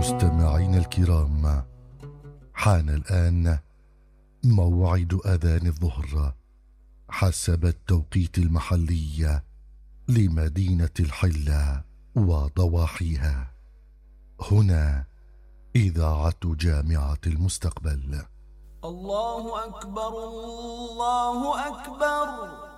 مستمعين الكرام، حان الآن موعد أذان الظهر حسب التوقيت المحلي لمدينة الحلة وضواحيها. هنا إذاعة جامعة المستقبل. الله أكبر الله أكبر.